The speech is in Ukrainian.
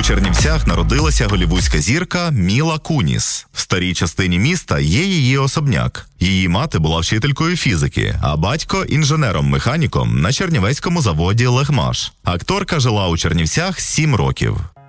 Чернівцях народилася голлівудська зірка Міла Куніс. В старій частині міста є її особняк. Її мати була вчителькою фізики, а батько – інженером-механіком на чернівецькому заводі «Легмаш». Акторка жила у Чернівцях 7 років.